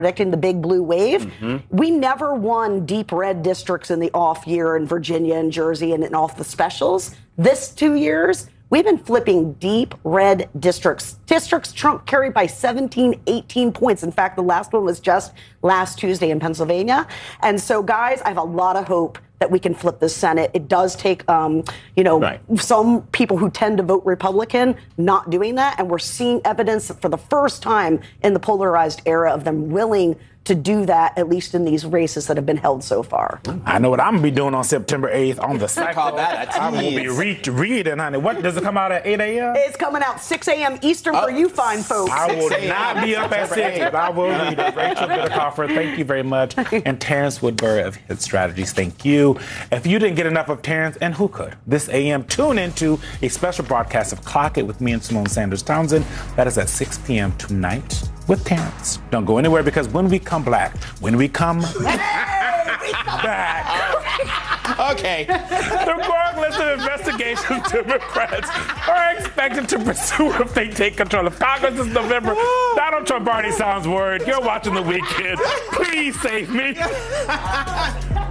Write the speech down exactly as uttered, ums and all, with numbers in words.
predicting the big blue wave. Mm-hmm. We never won deep red districts in the off year in Virginia and Jersey and in off the specials. This two years, we've been flipping deep red districts. Districts Trump carried by seventeen, eighteen points. In fact, the last one was just last Tuesday in Pennsylvania. And so, guys, I have a lot of hope that we can flip the Senate. It does take, um, you know, right. some people who tend to vote Republican not doing that. And we're seeing evidence for the first time in the polarized era of them willing to do that, at least in these races that have been held so far. I know what I'm going to be doing on September eighth on the site. Call that a tease. I'm going to be re- reading, honey. What, does it come out at eight a.m.? It's coming out six a.m. Eastern oh, for you fine folks. I will not be up at six, but I will read it. Rachel Bitecofer, thank you very much. And Terrence Woodbury of Hit Strategies, thank you. If you didn't get enough of Terrence, and who could, this A M, tune into a special broadcast of Clock It with me and Simone Sanders Townsend. That is at six p.m. tonight with Terrence. Don't go anywhere, because when we come back, when we come back, okay. The growing list of investigations Democrats are expected to pursue if they take control of Congress this November. Donald Trump already sounds worried. You're watching The Weekend. Please save me.